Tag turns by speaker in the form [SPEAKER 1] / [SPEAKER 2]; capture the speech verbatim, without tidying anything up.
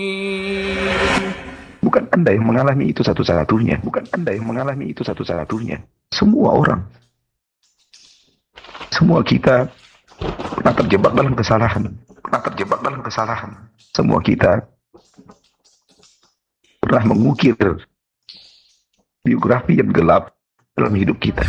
[SPEAKER 1] Bukan Anda yang mengalami itu satu-satunya. Bukan Anda yang mengalami itu satu-satunya. Semua orang, semua kita pernah terjebak dalam kesalahan. Pernah terjebak dalam kesalahan. Semua kita pernah mengukir biografi yang gelap dalam hidup kita.